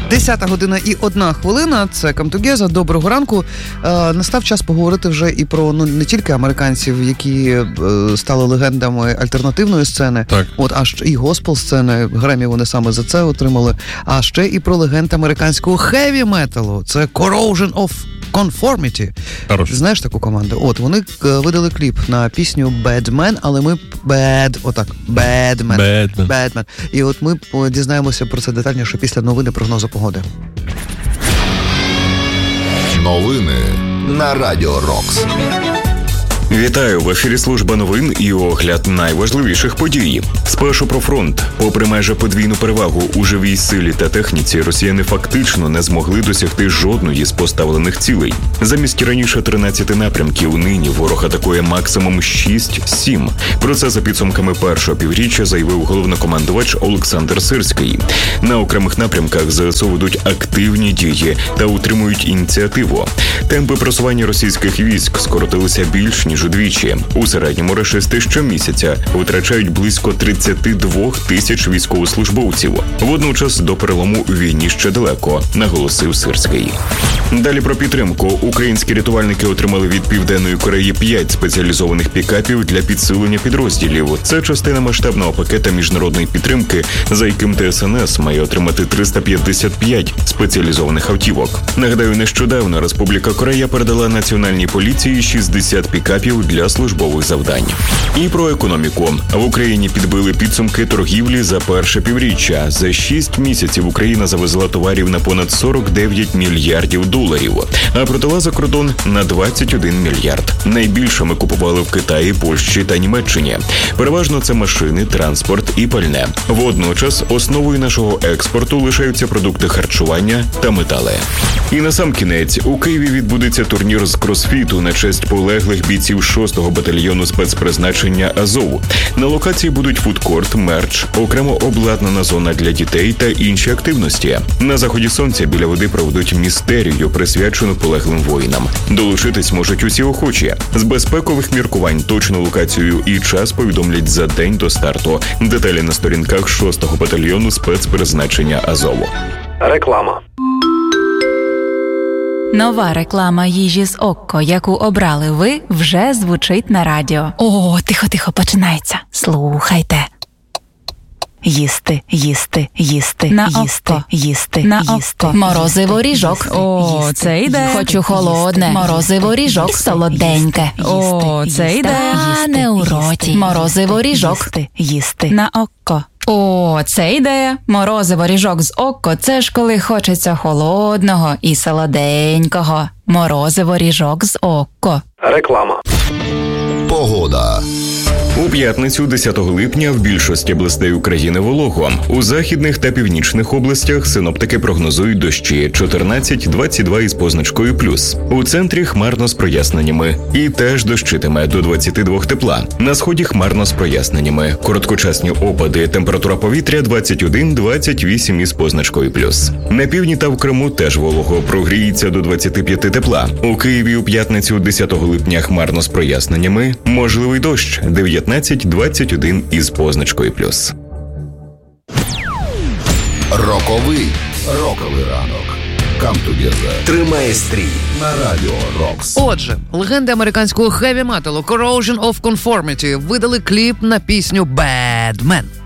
10:01. Це Come Together. Доброго ранку. Настав час поговорити вже і про не тільки американців, які стали легендами альтернативної сцени, так. Аж і госпел-сцени, Гремі вони саме за це отримали, а ще і про легенд американського хеві-металу. Це Corrosion of Conformity. Хорош. Знаєш таку команду? Вони видали кліп на пісню Bad Man, але ми Bad Man. І ми дізнаємося про це детальніше після новини прогнозу погоди. Новини на Радіо Рокс. Вітаю! В ефірі служба новин і огляд найважливіших подій. Спершу про фронт. Попри майже подвійну перевагу у живій силі та техніці, росіяни фактично не змогли досягти жодної з поставлених цілей. Замість раніше 13 напрямків, нині ворог атакує максимум 6-7. Про це за підсумками першого півріччя заявив головнокомандувач Олександр Сирський. На окремих напрямках ЗСУ ведуть активні дії та утримують ініціативу. Темпи просування російських військ скоротилися більш ніж удвічі. У середньому рашисти щомісяця витрачають близько 32 тисяч військовослужбовців. Водночас до перелому у війні ще далеко, наголосив Сирський. Далі про підтримку. Українські рятувальники отримали від Південної Кореї 5 спеціалізованих пікапів для підсилення підрозділів. Це частина масштабного пакета міжнародної підтримки, за яким ДСНС має отримати 355 спеціалізованих автівок. Нагадаю, нещодавно Республіка Корея передала Національній поліції 60 пікапів для службових завдань. І про економіку. В Україні підбили підсумки торгівлі за перше півріччя. За 6 місяців Україна завезла товарів на понад 49 мільярдів доларів, а продала за кордон на 21 мільярд. Найбільше ми купували в Китаї, Польщі та Німеччині. Переважно це машини, транспорт і пальне. Водночас основою нашого експорту лишаються продукти харчування та метали. І насамкінець, у Києві відбудеться турнір з кросфіту на честь полеглих бійців 6-го батальйону спецпризначення «Азов». На локації будуть фудкорт, мерч, окремо обладнана зона для дітей та інші активності. На заході сонця біля води проведуть містерію, присвячену полеглим воїнам. Долучитись можуть усі охочі. З безпекових міркувань точну локацію і час повідомлять за день до старту. Деталі на сторінках 6-го батальйону спецпризначення «Азов». Реклама. Нова реклама їжі з Окко, яку обрали ви, вже звучить на радіо. О, тихо, починається. Слухайте. Їсти, їсти, їсти, на їсти, Окко. Їсти, на їсти. Окко. Морозиво ріжок. О, їсти. Це йде. Хочу холодне. Морозиво ріжок солоденьке. О, це йде. А не у роті. Морозиво ріжок. Їсти. На Окко. О, це ідея. Морозиво ріжок з Окко – це ж коли хочеться холодного і солоденького. Морозиво ріжок з Окко. Реклама. Погода. У п'ятницю, 10 липня, в більшості областей України волого. У західних та північних областях синоптики прогнозують дощі 14-22 із позначкою плюс. У центрі хмарно з проясненнями. І теж дощитиме до 22 тепла. На сході хмарно з проясненнями. Короткочасні опади, температура повітря 21-28 із позначкою плюс. На півдні та в Криму теж волого, прогріється до 25 тепла. У Києві у п'ятницю, 10 липня, хмарно з проясненнями. Можливий дощ 19-21 із позначкою плюс. Роковий ранок. Come Together. Тримає стрій на Радіо Рокс. Отже, легенди американського хеві-металу Corrosion of Conformity видали кліп на пісню Bad Man.